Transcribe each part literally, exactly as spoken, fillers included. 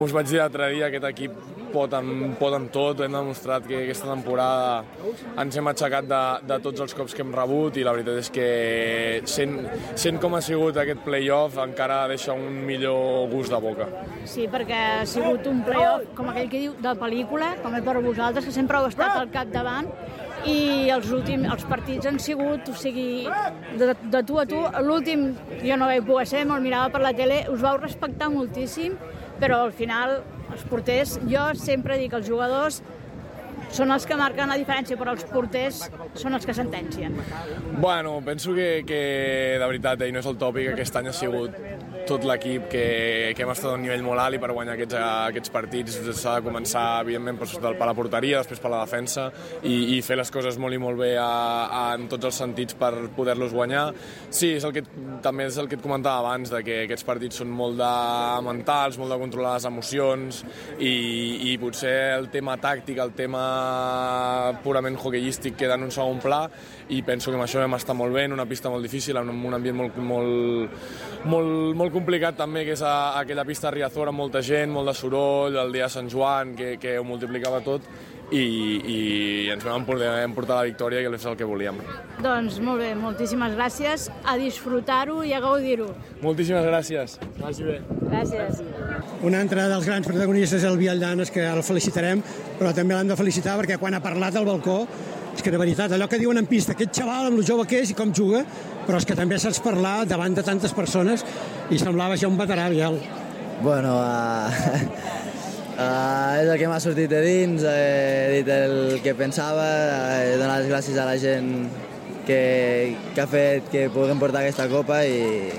Us vaig dir l'altre dia, aquest equip pot amb, pot amb tot, hem demostrat que aquesta temporada ens hem aixecat de, de tots els cops que hem rebut i la veritat és que sent, sent com ha sigut aquest play-off encara deixa un millor gust de boca. Sí, perquè ha sigut un play-off, com aquell que diu, de pel·lícula, com és per vosaltres, que sempre heu estat al capdavant, i els últims els partits han sigut, o sigui, de, de tu a tu. L'últim jo no vaig poder ser, me'l mirava per la tele, us vau respectar moltíssim, però al final els porters, jo sempre dic que els jugadors són els que marquen la diferència, però els porters són els que sentencien. Bueno, penso que, que de veritat, eh, no és el tòpic, aquest any ha sigut tot l'equip que, que hem estat a un nivell molt alt i per guanyar aquests, aquests partits s'ha de començar, evidentment, per la porteria, després per la defensa i, i fer les coses molt i molt bé a, a, en tots els sentits per poder-los guanyar. Sí, és el que, també és el que et comentava abans, de que aquests partits són molt de mentals, molt de controlar les emocions i, i potser el tema tàctic, el tema purament hoqueístic queda en un segon pla i penso que amb això hem estat molt bé, en una pista molt difícil, en un ambient molt, molt, molt, molt complicat també, que és a, aquella pista de Riazor amb molta gent, molt de soroll, el dia de Sant Joan, que, que ho multiplicava tot i, i ens vam emportar la victòria, que és el que volíem. Doncs molt bé, moltíssimes gràcies, a disfrutar-ho i a gaudir-ho. Moltíssimes gràcies. Vagi bé. Gràcies. Un altre dels grans protagonistes és el Biel Llanes, que el felicitarem, però també l'hem de felicitar perquè quan ha parlat al balcó, és que de veritat, allò que diuen en pista, aquest xaval amb el jove que és i com juga, però és que també saps parlar davant de tantes persones i semblava ja un veterà, Biel. Bueno, uh, uh, és el que m'ha sortit de dins, he dit el que pensava, he donat les gràcies a la gent que, que ha fet que puguem portar aquesta copa i...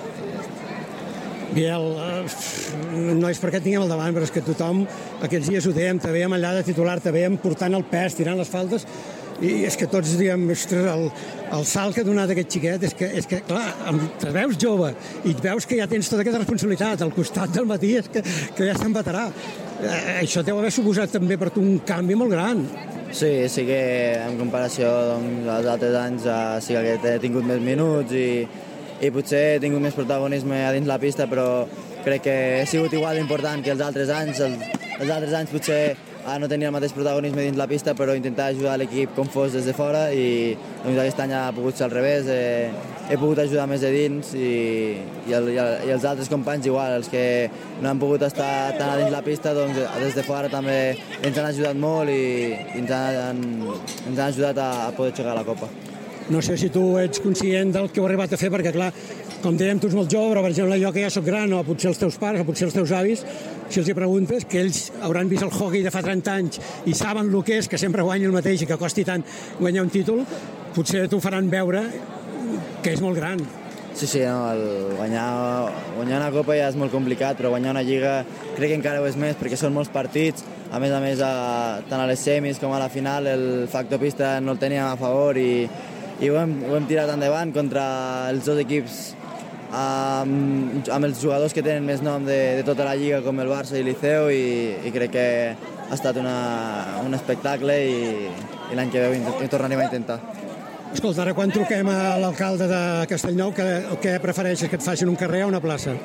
Biel, uh, no és perquè et tinguem al davant, però és que tothom aquests dies ho dèiem, te veiem allà de titular, te veiem portant el pes, tirant les faltes, i és que tots diem, ostres, el, el salt que ha donat aquest xiquet, és que, és que clar, te veus jove i veus que ja tens tota aquesta responsabilitat, al costat del Matías, que, que ja se'n veterà. Eh, això deu haver suposat també per tu un canvi molt gran. Sí, sí que en comparació doncs, als altres anys uh, sí que he tingut més minuts i i potser he tingut més protagonisme a dins la pista, però crec que he sigut igual d'important que els altres anys. Els, els altres anys potser ah, no tenia el mateix protagonisme dins la pista, però intentar ajudar l'equip com fos des de fora i doncs, aquest any ha pogut ser al revés. He, he pogut ajudar més de dins i, i, el, i, el, i els altres companys igual, els que no han pogut estar tant a dins la pista, doncs des de fora també ens han ajudat molt i, i ens, han, ens han ajudat a, a poder jugar a la Copa. No sé si tu ets conscient del que heu arribat a fer, perquè, clar, com dèiem, tu ets molt jove, però, per exemple, jo que ja sóc gran, o potser els teus pares, o potser els teus avis, si els hi preguntes, que ells hauran vist el hockey de fa trenta anys i saben el que és, que sempre guanya el mateix i que costi tant guanyar un títol, potser t'ho faran veure que és molt gran. Sí, sí, no, el guanyar, guanyar una Copa ja és molt complicat, però guanyar una Lliga crec que encara ho és més, perquè són molts partits. A més a més, a, tant a les semis com a la final, el factor pista no el teníem a favor i i ho hem, ho hem tirat endavant contra els dos equips amb, amb els jugadors que tenen més nom de, de tota la Lliga, com el Barça i Liceu, i, i crec que ha estat una, un espectacle i, i l'any que ve ho, ho tornarem a intentar. Escolta, ara quan truquem a l'alcalde de Castellnou, que, què prefereixes, que et facin un carrer o una plaça?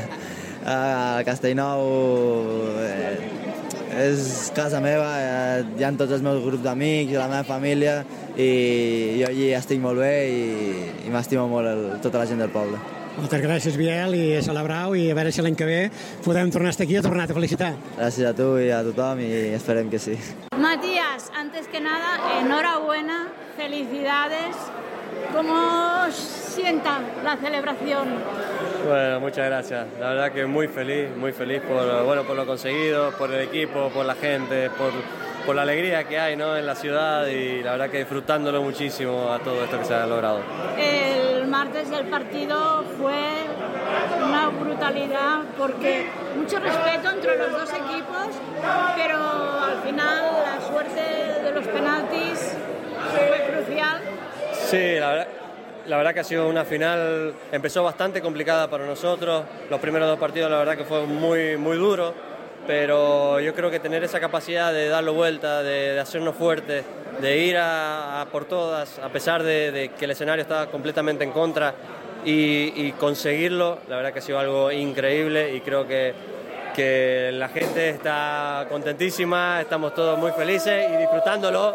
A Castellnou eh, és casa meva, eh, hi ha tots els meus grups d'amics, la meva família, i jo allí estic molt bé i, i m'estimo molt el, tota la gent del poble. Moltes gràcies, Biel, i a celebrar-ho i a veure si l'any que ve podem tornar a estar aquí i a tornar a felicitar. Gràcies a tu i a tothom i esperem que sí. Matías, antes que nada, enhorabuena, felicidades. ¿Cómo sienta la celebración? Bueno, muchas gracias. La verdad que muy feliz, muy feliz por, bueno, por lo conseguido, por el equipo, por la gente, por, por la alegría que hay, ¿no?, en la ciudad y la verdad que disfrutándolo muchísimo a todo esto que se ha logrado. El martes el partido fue una brutalidad porque mucho respeto entre los dos equipos, pero al final la suerte de los penaltis fue crucial. Sí, la verdad, la verdad que ha sido una final, empezó bastante complicada para nosotros, los primeros dos partidos la verdad que fue muy, muy duro, pero yo creo que tener esa capacidad de darlo vuelta, de, de hacernos fuertes, de ir a, a por todas, a pesar de, de que el escenario estaba completamente en contra y, y conseguirlo, la verdad que ha sido algo increíble y creo que que la gente está contentísima, estamos todos muy felices y disfrutándolo,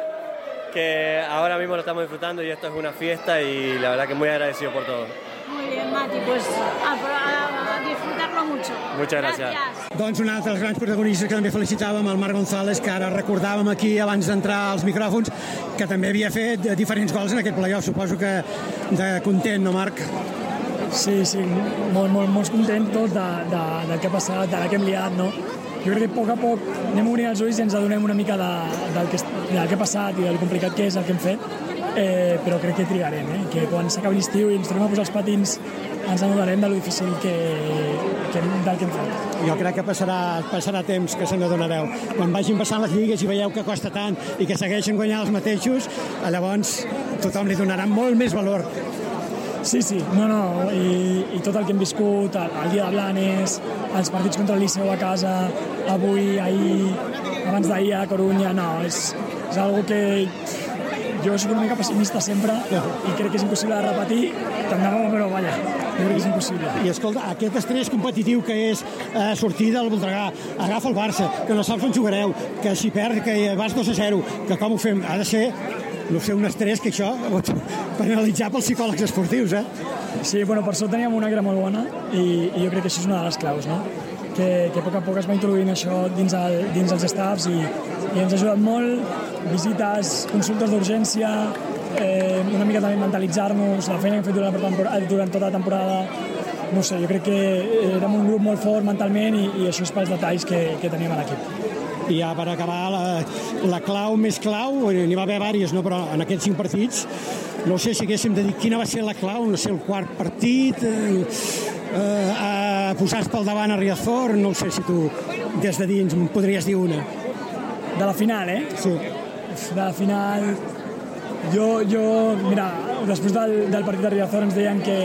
que ahora mismo lo estamos disfrutando y esto es una fiesta y la verdad que muy agradecido por todo. Muy bien, Mati, pues a, a, a disfrutarlo mucho. Muchas gràcies. Gràcies. Doncs un altre dels grans protagonistes que també felicitàvem, el Marc González, que ara recordàvem aquí abans d'entrar als micròfons, que també havia fet diferents gols en aquest playoff. Suposo que de content, no, Marc? Sí, sí, molt, molt, molt content tot de, de, del que ha passat, de la que hem liat, no? Jo crec que a poc a poc anem obrint els ulls i ens adonem una mica de, del, que, del que ha passat i del complicat que és el que hem fet, eh, però crec que trigarem, eh? Que quan s'acabi l'estiu i ens tornem a posar els patins ens adonarem de lo difícil que, que, del que hem fet. Jo crec que passarà, passarà temps que se n'adonareu. Quan vagin passant les lligues i veieu que costa tant i que segueixen guanyant els mateixos, llavors tothom li donarà molt més valor. Sí, sí, no, no, i, i tot el que hem viscut, el, el dia de Blanes, els partits contra el Liceu a casa, avui, ahir, abans d'ahir a Corunya, no, és, és algo que jo soc una mica pessimista sempre i crec que és impossible de repetir, tant de bo, però vaja, jo crec que és impossible. I escolta, aquest estrès competitiu que és eh, sortir del Voltregà, agafa el Barça, que no saps on jugareu, que si perd, que vas dos a zero, que com ho fem? Ha de ser, no sé, un estrès que això per analitzar pels psicòlegs esportius, eh? Sí, bueno, per sort teníem una que era molt bona i, i jo crec que això és una de les claus, no? Que, que a poc a poc es va introduint això dins, el, dins els staffs i, i ens ha ajudat molt, visites, consultes d'urgència, eh, una mica també mentalitzar-nos, la feina que hem fet durant, la durant tota la temporada, no sé, jo crec que érem un grup molt fort mentalment i, i això és pels detalls que, que teníem a l'equip. I ja per acabar, la, la clau més clau, n'hi va haver diverses, no? Però en aquests cinc partits, no sé si haguéssim de dir quina va ser la clau, no sé, el quart partit, eh, eh, a posar-se pel davant a Riazor, no sé si tu des de dins em podries dir una. De la final, eh? Sí. De la final, jo, jo mira, després del, del partit de Riazor ens deien que,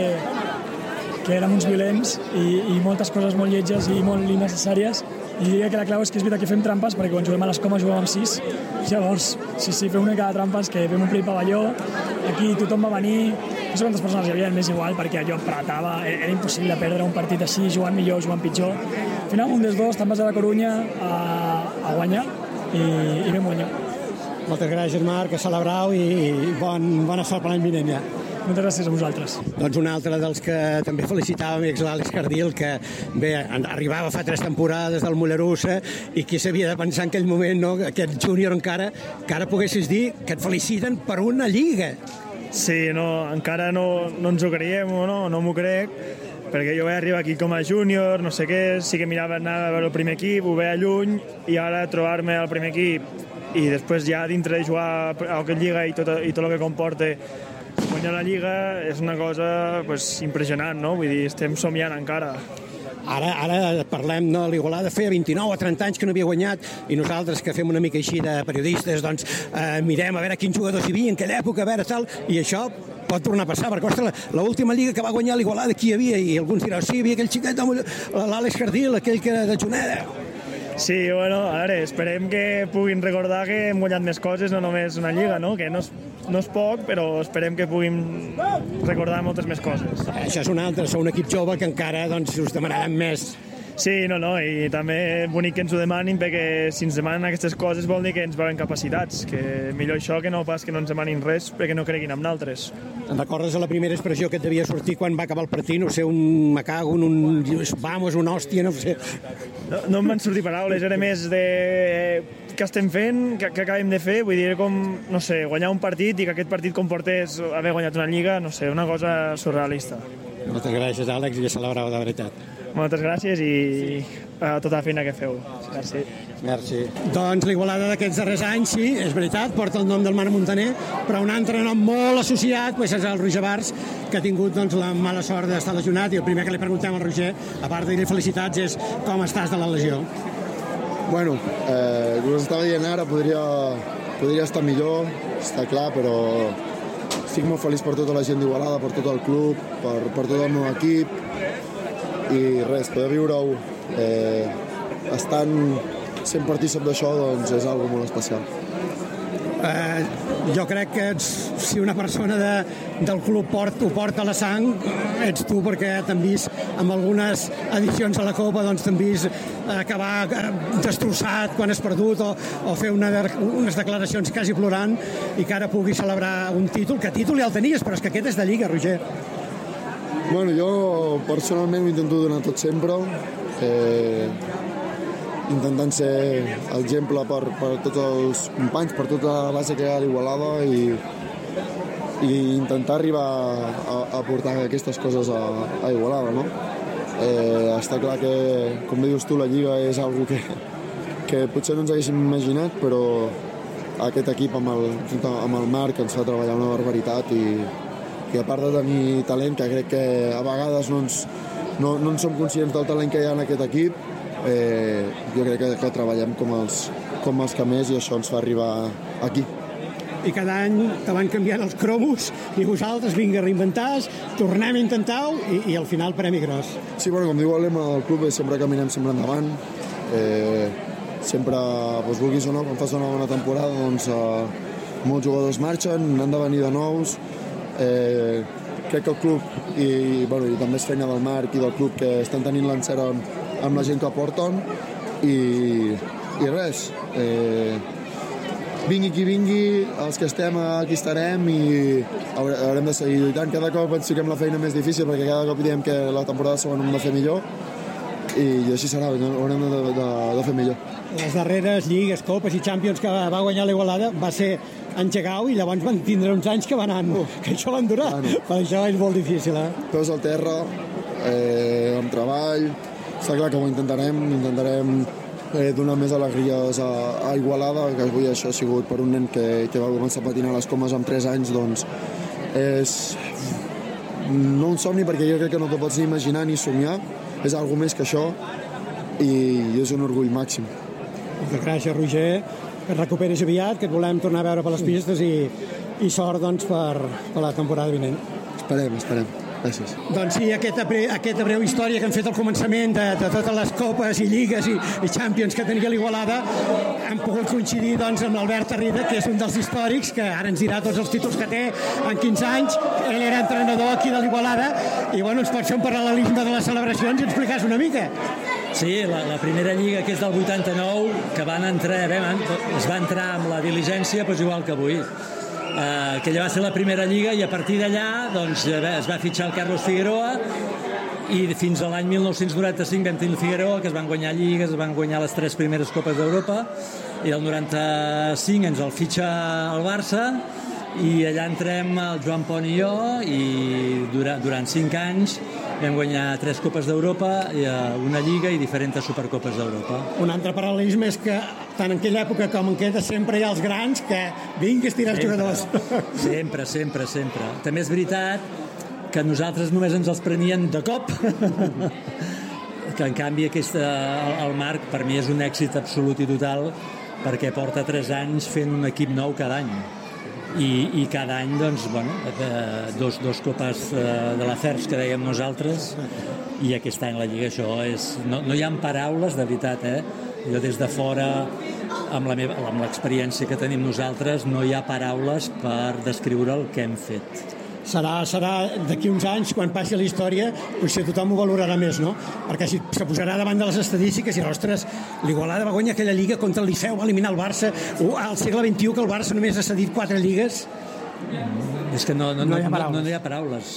que érem uns violents i, i moltes coses molt lletges i molt innecessàries. I diria que la clau és que és veritat que fem trampes, perquè quan juguem a l'Escoma juguem amb sis. Llavors, sí, sí, fem una cada trampes, que vam omplir el pavelló, aquí tothom va venir, no sé quantes persones hi havia, més igual, perquè allò apretava, era impossible perdre un partit així, jugant millor, jugant pitjor. Al final, un dels dos, te'n vas a la Corunya a, a guanyar, i, i vam guanyar. Moltes gràcies, Marc, a celebrar-ho i, i bon, bona sort per l'any vinent ja. Moltes gràcies a vosaltres. Doncs un altre dels que també felicitàvem és l'Àlex Cardil, que bé, arribava fa tres temporades del Mollerussa i qui s'havia de pensar en aquell moment, no? Aquest júnior encara, que ara poguessis dir que et feliciten per una lliga. Sí, no, encara no, no ens ho creiem, no, no m'ho crec, perquè jo vaig arribar aquí com a júnior, no sé què, sí que mirava anar a veure el primer equip, ho veia lluny, i ara trobar-me al primer equip i després ja dintre de jugar a aquesta lliga i tot, i tot el que comporta guanyar la Lliga és una cosa pues, impressionant, no? Vull dir, estem somiant encara. Ara, ara parlem, no? L'Igualada feia vint-i-nou o trenta anys que no havia guanyat i nosaltres que fem una mica així de periodistes doncs eh, mirem a veure quins jugadors hi havia en aquella època, a veure tal, i això pot tornar a passar, perquè ostres, l'última Lliga que va guanyar l'Igualada qui hi havia? I alguns diran, sí, hi havia aquell xiquet, l'Àlex Cardil, aquell que era de Juneda. Sí, bueno, a veure, esperem que puguin recordar que hem guanyat més coses, no només una Lliga, no? Que no és, no és poc, però esperem que puguin recordar moltes més coses. Això és un altre, sou un equip jove que encara doncs, us demanaran més. Sí, no, no, i també bonic que ens ho demanin, perquè si ens demanen aquestes coses vol dir que ens veuen capacitats, que millor això que no pas que no ens demanin res perquè no creguin en nosaltres. Te'n recordes de la primera expressió que et devia sortir quan va acabar el partit? No sé, un me cago, un, un vamos, una hòstia, no sé. No, no em van sortir paraules, era més de què estem fent, què, què acabem de fer, vull dir, com, no sé, guanyar un partit i que aquest partit comportés haver guanyat una lliga, no sé, una cosa surrealista. Moltes gràcies, Àlex, i a celebrar de veritat. Moltes gràcies i a tota la feina que feu. Merci. Merci. Doncs l'Igualada d'aquests darrers anys, sí, és veritat, porta el nom del Manu Muntaner, però un altre nom molt associat pues, és el Roger Bars, que ha tingut doncs, la mala sort d'estar lesionat, i el primer que li preguntem al Roger, a part de dir felicitats, és com estàs de la lesió? Bueno, eh, com us estava dient ara, podria, podria estar millor, està clar, però estic molt feliç per tota la gent d'Igualada, per tot el club, per, per tot el meu equip, i res, poder viure-ho eh, estant sent partícip d'això doncs és algo molt especial. Eh, jo crec que ets, si una persona de, del club port, ho porta a la sang, ets tu, perquè t'han vist amb algunes edicions a la Copa, doncs t'han vist acabar destrossat quan has perdut o, o fer una, unes declaracions quasi plorant, i que ara pugui celebrar un títol, que títol ja el tenies, però és que aquest és de Lliga, Roger. Bueno, jo personalment ho intento donar tot sempre, eh, intentant ser exemple per, per tots els companys, per tota la base que hi ha a l'Igualada, i, i intentar arribar a, a portar aquestes coses a, a Igualada, no? Eh, està clar que, com dius tu, la Lliga és algo que, que potser no ens haguéssim imaginat, però aquest equip amb el, amb el Marc ens fa treballar una barbaritat, i, i a part de tenir talent, que crec que a vegades no, ens, no, no en som conscients del talent que hi ha en aquest equip, Eh, jo crec que, que treballem com els, com els que més, i això ens fa arribar aquí. I cada any te van canviant els cromos i vosaltres vinga a reinventar, tornem a intentar-ho i, i al final premi gros. Sí, bueno, com diu el lema del club, sempre caminem sempre endavant, eh, sempre, doncs, vulguis o no, quan fas una bona temporada, doncs eh, molts jugadors marxen, han de venir de nous. eh, crec que el club i, bueno, i també és feina del Marc i del club, que estan tenint l'encert amb, amb la gent que porten, i, i res, eh, vingui qui vingui, els que estem aquí estarem, i haurem de seguir lluitant. Cada cop ens fiquem la feina més difícil, perquè cada cop diem que la temporada següent hem de fer millor, i, i així serà, haurem de, de, de fer millor. Les darreres lligues, copes i Champions que va guanyar l'Igualada va ser engegau, i llavors van tindre uns anys que van anar, uh, que això van durar, bueno, per això és molt difícil, eh? Peus al terra, eh, amb treball, està clar que ho intentarem, intentarem eh, donar més alegries a, a Igualada, que avui això ha sigut per un nen que, que va començar a patinar les comes amb tres anys, doncs és no un somni, perquè jo crec que no t'ho pots ni imaginar ni somiar, és alguna més que això, i és un orgull màxim. Moltes gràcies, Roger, que et recuperis aviat, que et volem tornar a veure per les pistes, i, i sort, doncs, per, per la temporada vinent. Esperem, esperem. Gràcies. Doncs sí, aquesta, bre aquesta breu història que hem fet al començament de, de totes les copes i lligues i, i Champions que tenia l'Igualada, hem pogut coincidir, doncs, amb l'Albert Arrida, que és un dels històrics, que ara ens dirà tots els títols que té en quinze anys. Ell era entrenador aquí de l'Igualada, i bueno, ens pots fer un paral·lelisme de les celebracions i explicar-nos una mica. Sí, la, la primera lliga, que és del vuitanta-nou, que van entrar, bé, es va entrar amb la diligència, doncs igual que avui. Uh, aquella va ser la primera lliga, i a partir d'allà doncs, es va fitxar el Carlos Figueroa, i fins a l'any mil nou-cents noranta-cinc vam tenir el Figueroa, que es van guanyar lligues, es van guanyar les tres primeres copes d'Europa, i el noranta-cinc ens el fitxa el Barça, i allà entrem el Joan Pont i jo, i durant, durant cinc anys vam guanyar tres copes d'Europa, una lliga i diferents supercopes d'Europa. Un altre paral·lelisme és que tant en aquella època com en aquesta sempre hi ha els grans que vingues tirant jugadors. Sempre, sempre, sempre. També és veritat que nosaltres només ens els prenien de cop, que en canvi aquesta, el Marc per mi és un èxit absolut i total, perquè porta tres anys fent un equip nou cada any. I, i cada any, doncs, bueno, dos, dos copes de la F E R S que dèiem nosaltres, i aquest any la Lliga, això és... No, no hi ha paraules, de veritat, eh? Jo des de fora, amb la meva, amb l'experiència que tenim nosaltres, no hi ha paraules per descriure el que hem fet. Serà, serà d'aquí uns anys, quan passi la història, potser tothom ho valorarà més, no? Perquè si se posarà davant de les estadístiques i, ostres, l'Igualada va guanyar aquella lliga contra el Liceu, va eliminar el Barça, o al segle vint-i-u, que el Barça només ha cedit quatre lligues. És que no, no, no, hi, ha no, no hi ha paraules.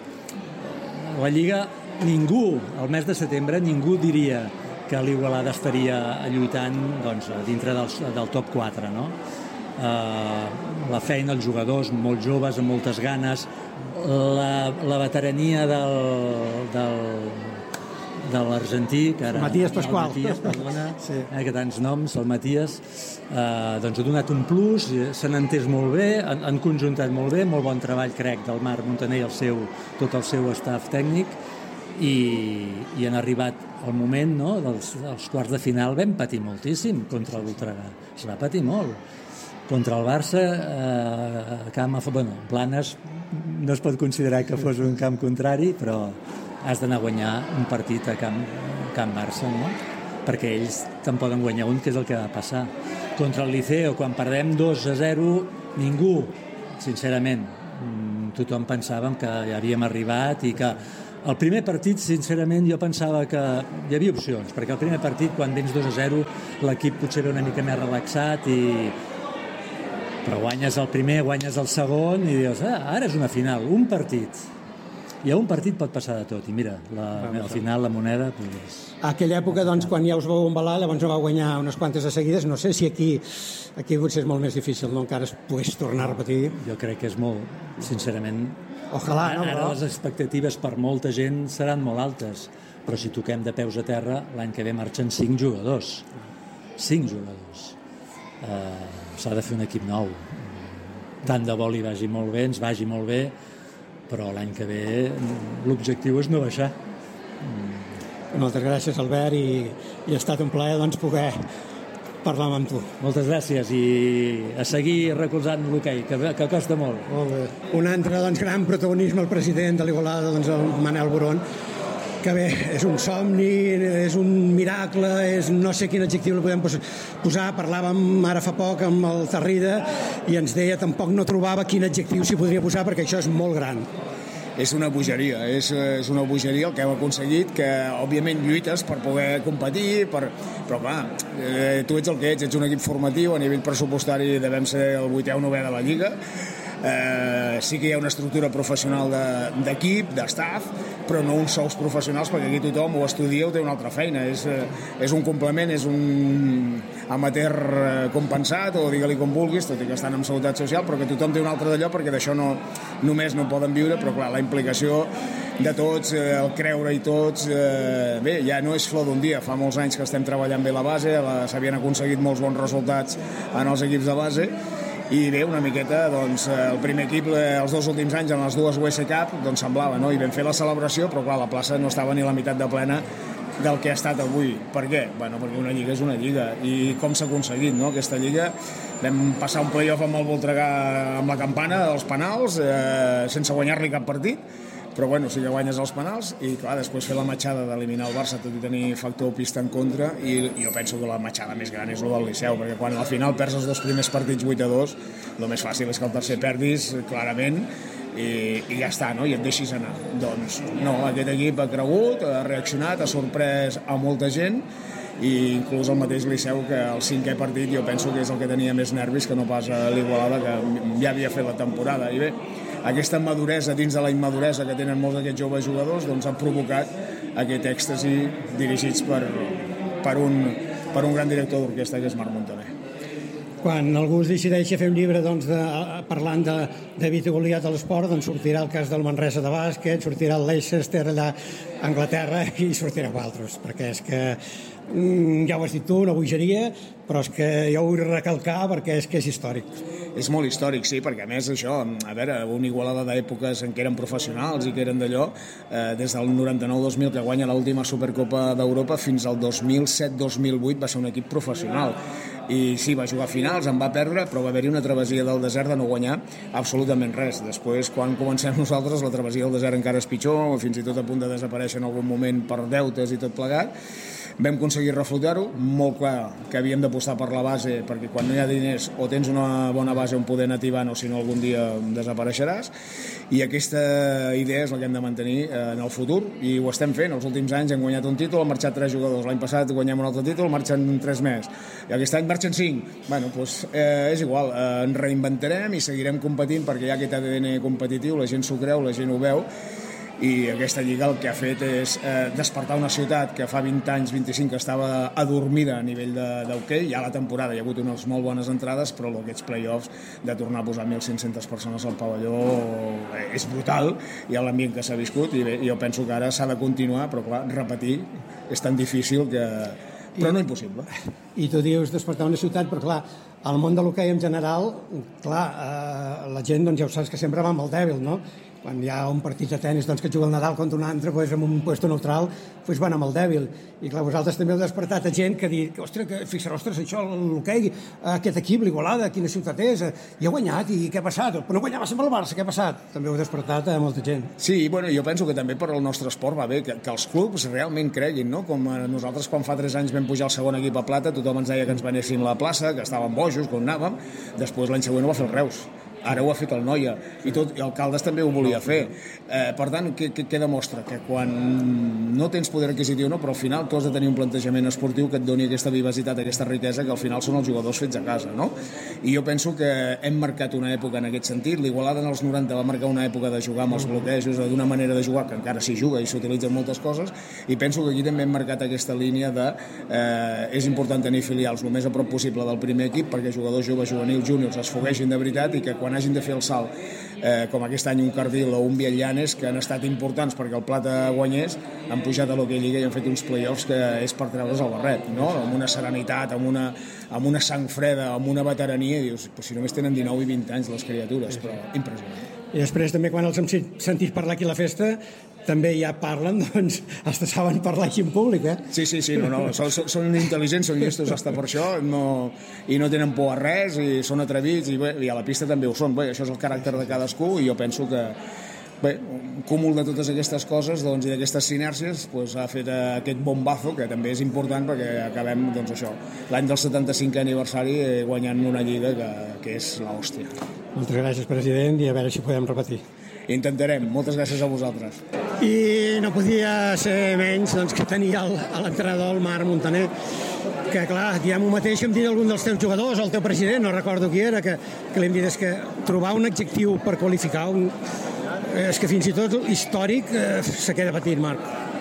La Lliga, ningú, al mes de setembre, ningú diria que l'Igualada estaria lluitant, doncs, dintre del, del top quatre, no? Uh, la feina, els jugadors molt joves, amb moltes ganes, la, la veterania del, del, de l'argentí, que ara... Matías Pascual. El Matías, perdona, sí. eh, que tants noms, el Matías, uh, doncs ha donat un plus, s'han entès molt bé, han, han conjuntat molt bé, molt bon treball, crec, del Marc Montaner i el seu, tot el seu staff tècnic, i, i han arribat al moment, no, dels, dels quarts de final. Vam patir moltíssim contra el Voltregà, es va patir molt. Contra el Barça, eh, camp a... Bueno, Blanes no es pot considerar que fos un camp contrari, però has d'anar a guanyar un partit a camp, camp Barça, no? perquè ells te'n poden guanyar un, que és el que va passar. Contra el Liceo, quan perdem dos a zero, ningú, sincerament, tothom pensàvem que ja havíem arribat i que el primer partit, sincerament, jo pensava que hi havia opcions, perquè el primer partit, quan vens dos a zero, l'equip potser ve una mica més relaxat, i... però guanyes el primer, guanyes el segon, i dius, ah, ara és una final, un partit. I a un partit pot passar de tot, i mira, la, al final la moneda... Pues... A aquella època, doncs, quan ja us vau embalar, llavors no vau guanyar unes quantes de seguides, no sé si aquí aquí potser és molt més difícil, no? Encara es pogués tornar a repetir. Jo crec que és molt, sincerament... Ojalà, no? Ara les expectatives per molta gent seran molt altes, però si toquem de peus a terra, l'any que ve marxen cinc jugadors. Cinc jugadors. Uh, s'ha de fer un equip nou. Tant de bo li vagi molt bé, ens vagi molt bé, però l'any que ve l'objectiu és no baixar. Moltes gràcies, Albert, i, i ha estat un plaer, doncs, poder parlar amb tu. Moltes gràcies, i a seguir recolzant l'hoquei, que, que costa molt. Molt bé. Un altre, doncs, gran protagonisme, el president de l'Igualada, doncs, el Manel Boron, que bé, és un somni, és un miracle, és no sé quin adjectiu li podem posar. Parlàvem ara fa poc amb el Tarrida i ens deia tampoc no trobava quin adjectiu s'hi podria posar, perquè això és molt gran. És una bogeria, és, és una bogeria el que heu aconseguit, que òbviament lluites per poder competir, per... però clar, eh, tu ets el que ets, ets un equip formatiu, a nivell pressupostari devem ser el vuitè o novè de la Lliga. Eh, sí que hi ha una estructura professional d'equip, de, d'estaf, però no uns sous professionals, perquè aquí tothom ho estudia o té una altra feina. És, és un complement, és un amateur compensat, o digue-li com vulguis, tot i que estan en seguretat social, però que tothom té un altre d'allò, perquè d'això no, només no poden viure, però clar, la implicació de tots, eh, el creure-hi tots, eh, bé, ja no és flor d'un dia, fa molts anys que estem treballant bé la base, la, s'havien aconseguit molts bons resultats en els equips de base, i bé, una miqueta, doncs, el primer equip els dos últims anys en les dues U S Cup, doncs semblava, no? I vam fer la celebració, però clar, la plaça no estava ni a la meitat de plena del que ha estat avui. Per què? Bueno, perquè una lliga és una lliga, i com s'ha aconseguit, no? Aquesta lliga, vam passar un play-off amb el Voltregà amb la campana dels penals, eh, sense guanyar-li cap partit, però bueno, sí que guanyes els penals, i clar, després fer la matxada d'eliminar el Barça tot i tenir factor pista en contra, i jo penso que la matxada més gran és el del Liceu, perquè quan al final perds els dos primers partits vuit a dos, el més fàcil és que el tercer perdis clarament, i, i ja està, no? I et deixis anar. Doncs no, aquest equip ha cregut, ha reaccionat, ha sorprès a molta gent, i inclús el mateix Liceu, que el cinquè partit jo penso que és el que tenia més nervis que no pas a l'Igualada, que ja havia fet la temporada. I bé, aquesta maduresa dins de la immaduresa que tenen molts d'aquests joves jugadors, doncs han provocat aquest èxtasi dirigits per, per, un, per un gran director d'orquestra, que és Marc Montaner. Quan algú es decideixi a fer un llibre, doncs, de, parlant de David i Goliat a l'esport, doncs sortirà el cas del Manresa de bàsquet, sortirà el Leicester allà a Anglaterra, i sortirà altres, perquè és que ja ho has dit tu, una bogeria, però és que jo ho vull recalcar perquè és que és històric. És molt històric, sí, perquè a més això, a veure, una Igualada d'èpoques en què eren professionals i que eren d'allò, eh, des del noranta-nou dos mil, que guanya l'última Supercopa d'Europa, fins al dos mil set dos mil vuit va ser un equip professional. I sí, va jugar a finals, en va perdre, però va haver-hi una travessia del desert de no guanyar absolutament res. Després, quan comencem nosaltres, la travessia del desert encara és pitjor, fins i tot a punt de desaparèixer en algun moment per deutes i tot plegat. Vam aconseguir reflotar-ho, molt clar que havíem d'apostar per la base, perquè quan no hi ha diners o tens una bona base on poder anar tibant, o si no algun dia desapareixeràs, i aquesta idea és la que hem de mantenir en el futur, i ho estem fent. Els últims anys hem guanyat un títol, han marxat tres jugadors, l'any passat guanyem un altre títol, marxen tres més, i aquest any marxen cinc. Bueno, doncs eh, és igual, eh, ens reinventarem i seguirem competint, perquè hi ha aquest A D N competitiu, la gent s'ho creu, la gent ho veu, i aquesta lliga el que ha fet és eh, despertar una ciutat que fa vint anys, vint-i-cinc, que estava adormida a nivell d'hoquei. Ja a la temporada hi ha hagut unes molt bones entrades, però aquests play-offs de tornar a posar mil cinc-centes persones al pavelló és brutal, i l'ambient que s'ha viscut, i bé, jo penso que ara s'ha de continuar, però clar, repetir és tan difícil que... però no impossible. I tu dius despertar una ciutat, però clar, al món de l'hoquei en general, clar, eh, la gent, doncs ja ho saps, que sempre va amb el dèbil, no? quan hi ha un partit de tennis doncs, que juga el Nadal contra un altre doncs, en un puesto neutral doncs van amb el dèbil. I clar, vosaltres també heu despertat a gent que diu, ostres, que fixar, ostres, això, l'hoquei, aquest equip, l'Igualada, quina ciutat és, i ha guanyat, i què ha passat? Però no guanyava sempre el Barça, què ha passat? També heu despertat a molta gent. Sí, bueno, jo penso que també per al nostre esport va bé que, que els clubs realment creguin, no? Com nosaltres quan fa tres anys vam pujar al segon equip a Plata, tothom ens deia que ens venessin a la plaça, que estàvem bojos, que on anàvem, després l'any següent ho va fer el Reus. Ara ho ha fet el Noia, i tot, i el Caldes també ho volia fer. Eh, per tant, què, què, què demostra? Que quan no tens poder adquisitiu, no, però al final tu has de tenir un plantejament esportiu que et doni aquesta vivacitat, aquesta riquesa, que al final són els jugadors fets a casa, no? I jo penso que hem marcat una època en aquest sentit. L'Igualada en els noranta va marcar una època de jugar amb els bloquejos, d'una manera de jugar que encara s'hi juga i s'utilitzen moltes coses, i penso que aquí també hem marcat aquesta línia de eh, és important tenir filials el més a prop possible del primer equip perquè jugadors joves, juvenils, júniors es fogueixin de veritat i que quan hagin de fer el salt, eh, com aquest any un Cardil o un Villanes, que han estat importants perquè el Plata guanyés, han pujat a l'Hockey Lliga i han fet uns play-offs que és per treure's el barret, no? Amb una serenitat, amb una, amb una sang freda, amb una veterania, i dius, però si només tenen dinou i vint anys les criatures, però impressionant. I després també quan els hem sentit parlar aquí a la festa també ja parlen, doncs, hasta saben parlar així en públic, eh? Sí, sí, sí, no, no, són, són intel·ligents, són llestos hasta per això, no, i no tenen por a res, i són atrevits, i, bé, i a la pista també ho són. Bé, això és el caràcter de cadascú, i jo penso que bé, un cúmul de totes aquestes coses doncs, i d'aquestes sinèrcies doncs, ha fet aquest bombazo, que també és important perquè acabem doncs, això l'any del setanta-cinquè aniversari guanyant una lliga que, que és l'hòstia. Moltes gràcies, president, i a veure si podem repetir. Intentarem. Moltes gràcies a vosaltres. I no podia ser menys doncs, que tenir l'entrenador, el Marc Montaner, que clar, diem ho mateix que hem dit algun dels teus jugadors, el teu president, no recordo qui era, que, que li hem dit és que trobar un adjectiu per qualificar un... és que fins i tot històric eh, se queda petit, Marc.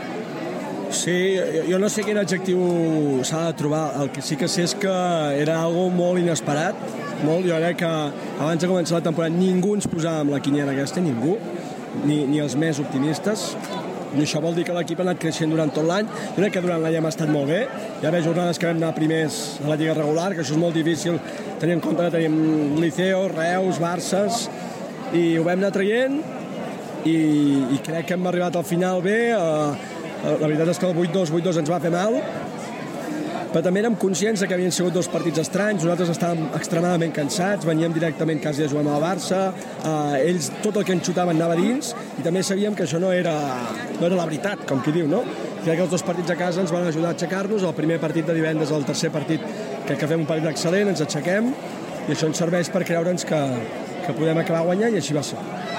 Sí, jo no sé quin adjectiu s'ha de trobar, el que sí que sé és que era algo molt inesperat, molt, jo crec que abans de començar la temporada ningú ens posava amb la quiniela aquesta, ningú, ni, ni els més optimistes, i això vol dir que l'equip ha anat creixent durant tot l'any. Jo crec que durant l'any hem estat molt bé, hi ha d'haver jornades que vam anar primers a la Lliga regular, que això és molt difícil tenir en compte que tenim Liceo, Reus, Barces, i ho vam anar traient, i, i crec que hem arribat al final bé. eh, la veritat és que el vuit dos vuit dos ens va fer mal, però també érem conscients que havien sigut dos partits estranys, nosaltres estàvem extremadament cansats, veníem directament quasi de jugar amb el Barça, eh, ells tot el que ens xutaven anava dins, i també sabíem que això no era, no era la veritat, com qui diu, no? Crec que els dos partits a casa ens van ajudar a aixecar-nos, el primer partit de divendres, el tercer partit, crec que fem un partit excel·lent, ens aixequem, i això ens serveix per creure'ns que, que podem acabar guanyant, i així va ser.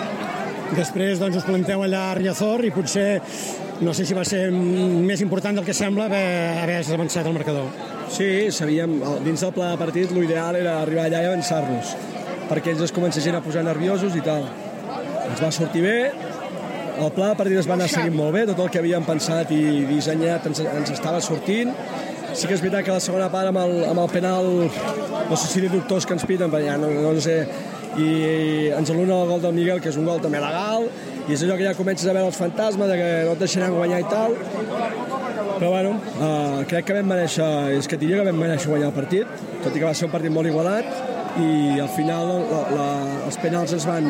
Després doncs, us planteu allà a Riazor i potser, no sé si va ser més important del que sembla haver, haver avançat el marcador. Sí, sabíem, dins del pla de partit l'ideal era arribar allà i avançar-nos, perquè ells es comencessin a posar nerviosos i tal. Ens va sortir bé, el pla de partit es va anar seguint molt bé, tot el que havíem pensat i dissenyat ens, ens estava sortint. Sí que és veritat que la segona part amb el, amb el penal, no sé si dir doctors que ens piten, però ja no, no sé, i ens aluna el gol del Miguel, que és un gol també legal, i és allò que ja comences a veure els fantasmes de que no et deixaran guanyar i tal, però bueno, uh, crec que vam mereixer, és que diria que vam mereixer guanyar el partit, tot i que va ser un partit molt igualat, i al final la, la, els penals ens van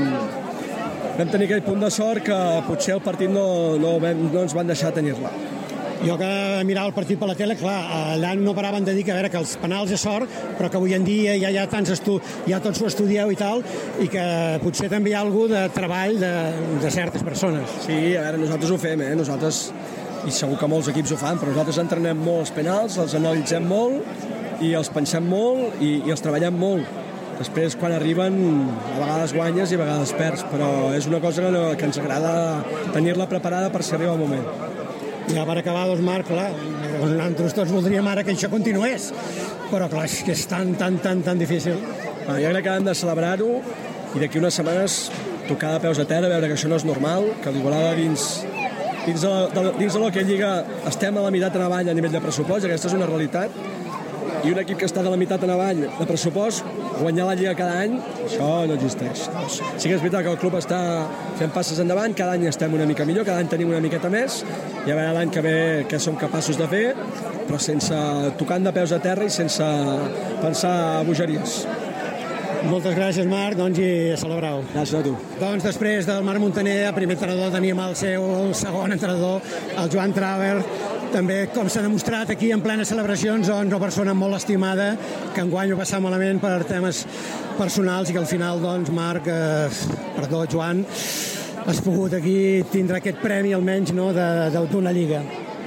vam tenir aquell punt de sort que potser el partit no, no, vam, no ens van deixar tenir-la. Jo que mirava el partit per la tele, clar, allà no paraven de dir que, a veure, que els penals és sort, però que avui en dia ja hi ha tants estu... ja tots ho estudieu i tal, i que potser també hi ha algú de treball de, de certes persones. Sí, a veure, nosaltres ho fem, eh? Nosaltres, i segur que molts equips ho fan, però nosaltres entrenem molt els penals, els analitzem molt, i els pensem molt, i, i els treballem molt. Després, quan arriben, a vegades guanyes i a vegades perds, però és una cosa que, que ens agrada tenir-la preparada per si arriba el moment. Ja per acabar, doncs, Marc, clar, nosaltres tots voldríem ara que això continués, però clar, és que és tan, tan, tan, tan difícil. Bueno, jo crec que hem de celebrar-ho i d'aquí unes setmanes tocar de peus a terra, veure que això no és normal, que l'Igualada dins, dins de, de, dins de l'Hockey Lliga estem a la meitat en avall a nivell de pressupost, i aquesta és una realitat, i un equip que està de la meitat en avall de pressupost, guanyar la Lliga cada any, això no existeix. Sí que és veritat que el club està fent passes endavant, cada any estem una mica millor, cada any tenim una miqueta més, i a veure l'any que ve què som capaços de fer, però sense tocant de peus a terra i sense pensar bogeries. Moltes gràcies, Marc, doncs, i a celebrar-ho. Gràcies a tu. Doncs després del Marc Montaner, el primer entrenador, teníem el seu el segon entrenador, el Joan Traver, també, com s'ha demostrat aquí en plenes celebracions, doncs, una persona molt estimada, que enguany ho passar malament per temes personals i que al final, doncs, Marc, eh, perdó, Joan, has pogut aquí tindre aquest premi, almenys, no, d'una lliga.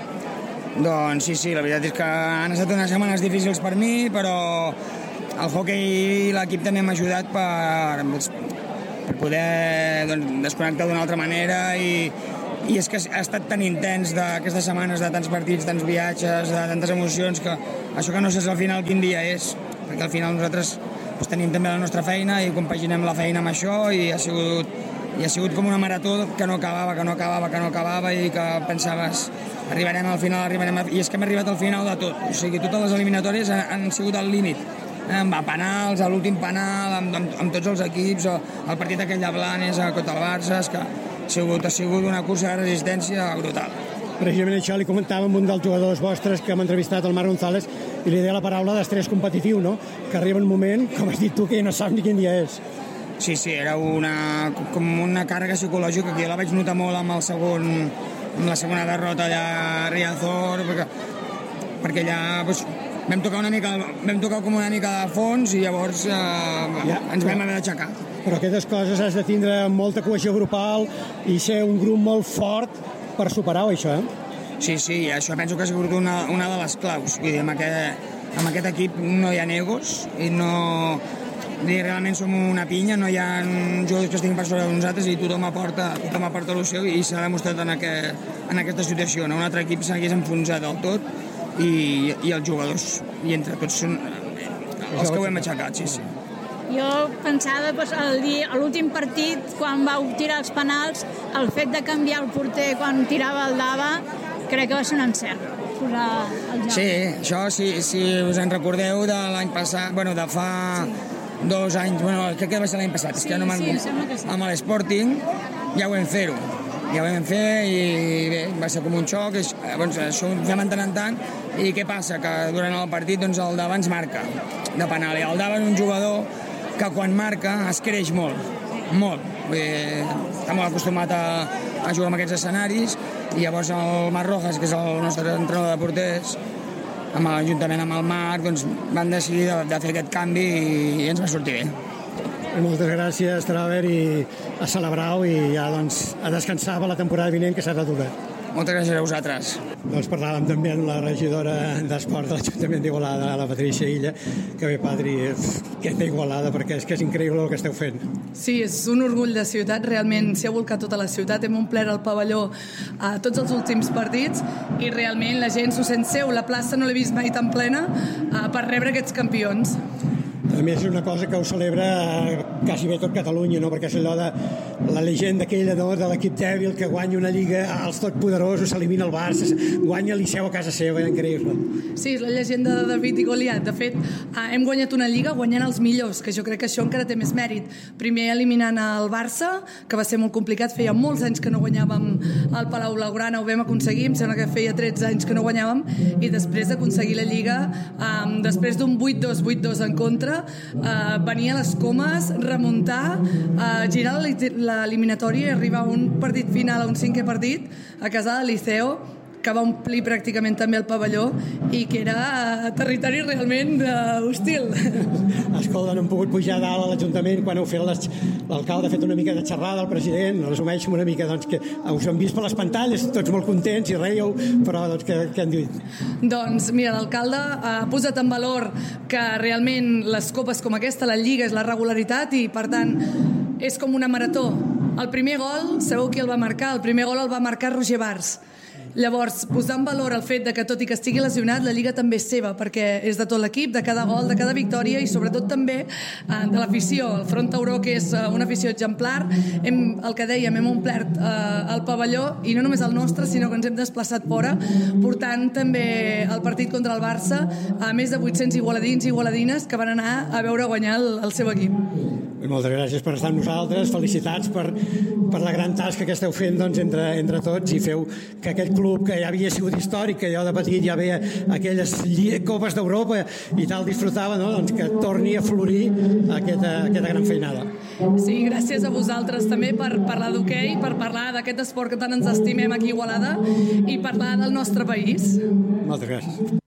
Doncs sí, sí, la veritat és que han estat unes setmanes difícils per mi, però el hockey i l'equip també m'ha ajudat per, per poder doncs, desconnectar d'una altra manera i, i és que ha estat tan intens d'aquestes setmanes, de tants partits, tants viatges, de tantes emocions, que això que no saps al final quin dia és, perquè al final nosaltres doncs, tenim també la nostra feina i compaginem la feina amb això i ha sigut, i ha sigut com una marató que no acabava, que no acabava, que no acabava i que pensaves arribarem al final, arribarem al... i és que hem arribat al final de tot, o sigui, totes les eliminatòries han, han sigut al límit, amb penals, a l'últim penal, amb, amb, amb tots els equips, el partit aquell de Blanes a contra el Barça, és que ha sigut, ha sigut una cursa de resistència brutal. Precisament això li comentava amb un dels jugadors vostres que hem entrevistat, el Marc González, i li deia la paraula d'estrès competitiu, no? Que arriba un moment, com has dit tu, que no saps ni quin dia és. Sí, sí, era una, com una càrrega psicològica que jo la vaig notar molt amb el segon, amb la segona derrota allà a Riazor, perquè, perquè allà doncs, vam tocar una mica, vam tocar com una mica de fons i llavors eh, ja, ens vam haver d'aixecar. Però aquestes coses has de tindre molta cohesió grupal i ser un grup molt fort per superar-ho, això, eh? Sí, sí, això penso que ha sigut una, una de les claus. Vull dir, amb aquest, amb aquest equip no hi ha egos i no... I realment som una pinya, no hi ha jugadors que estiguin per sobre de nosaltres i tothom aporta, tothom aporta el seu i s'ha demostrat en, aquest, en aquesta situació. No? Un altre equip s'hagués enfonsat del tot i, i els jugadors, i entre tots són els que ho hem aixecat, sí, sí. Jo pensava doncs, a l'últim partit, quan vau tirar els penals, el fet de canviar el porter quan tirava el Dava, crec que va ser un encert. Posar el joc. Sí, això, si, si us en recordeu de l'any passat, bueno, de fa... Sí. dos anys, bueno, crec que va ser l'any passat, sí, és que no sí, sembla que sí. Amb l'Sporting ja ho vam fer-ho, ja ho vam fer i bé, va ser com un xoc, és, doncs, això ho fem tant en tant i què passa? Que durant el partit doncs, el Dava ens marca de penal i el Dava és un jugador que quan marca es creix molt, molt, vull dir, està molt acostumat a, a jugar en aquests escenaris i llavors el Marc Rojas, que és el nostre entrenador de porters, amb juntament amb el Marc, doncs, van decidir de, de fer aquest canvi i, i ens va sortir bé. Moltes gràcies, Traver, i a celebrar-ho i ja doncs, a descansar per la temporada vinent que serà dura. Moltes gràcies a vosaltres. Doncs parlàvem també amb la regidora d'Esport de l'Ajuntament d'Igualada, la Patricia Illa, que bé, Patri, que és d'Igualada, perquè és que és increïble el que esteu fent. Sí, és un orgull de ciutat, realment s'hi ha volcat tota la ciutat, hem omplert el pavelló a tots els últims partits i realment la gent s'ho sent seu, la plaça no l'he vist mai tan plena per rebre aquests campions. A més, és una cosa que ho celebra quasi bé tot Catalunya, no? Perquè és allò de la llegenda aquella no? de l'equip dèbil que guanya una lliga als totpoderosos, s'elimina el Barça, guanya el Liceu a casa seva, increïble. Sí, és la llegenda de David i Goliat. De fet, hem guanyat una lliga guanyant els millors, que jo crec que això encara té més mèrit. Primer eliminant el Barça, que va ser molt complicat, feia molts anys que no guanyàvem al Palau Blaugrana, ho vam aconseguir, em sembla que feia tretze anys que no guanyàvem, i després d'aconseguir la lliga, um, després d'un vuit dos vuit dos en contra, Uh, venir a les comes, remuntar, uh, girar l'eliminatòria i arribar a un partit final, a un cinquè partit, a casa del Liceu, que va omplir pràcticament també el pavelló i que era uh, territori realment uh, hostil. Escolta, no hem pogut pujar a dalt a l'Ajuntament quan heu fet l'alcalde ha fet una mica de xerrada, el president, resumeixo una mica, doncs, que us hem vist per les pantalles, tots molt contents i reieu, però doncs, què, què han dit? Doncs mira, l'alcalde ha posat en valor que realment les copes com aquesta, la Lliga, és la regularitat i, per tant, és com una marató. El primer gol, sabeu qui el va marcar? El primer gol el va marcar Roger Bars. Llavors, posar en valor el fet de que tot i que estigui lesionat, la Lliga també és seva, perquè és de tot l'equip, de cada gol, de cada victòria i sobretot també eh, de l'afició. El Front Tauró, que és eh, una afició exemplar, hem, el que dèiem, hem omplert eh, el pavelló i no només el nostre, sinó que ens hem desplaçat fora, portant també el partit contra el Barça a més de vuit-cents igualadins i igualadines que van anar a veure guanyar el, el seu equip. Moltes gràcies per estar amb nosaltres, felicitats per, per la gran tasca que esteu fent doncs, entre, entre tots i feu que aquest club que ja havia sigut històric, que jo de petit ja veia aquelles copes d'Europa i tal disfrutava, no? Doncs que torni a florir aquesta, aquesta gran feinada. Sí, gràcies a vosaltres també per parlar d'hoquei, per parlar d'aquest esport que tant ens estimem aquí a Igualada i parlar del nostre país. Moltes gràcies.